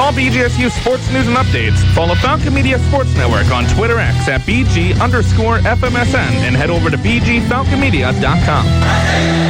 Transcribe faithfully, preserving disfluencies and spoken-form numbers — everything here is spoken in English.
all B G S U sports news and updates, follow Falcon Media Sports Network on Twitter X at B G underscore F M S N and head over to B G Falcon Media dot com.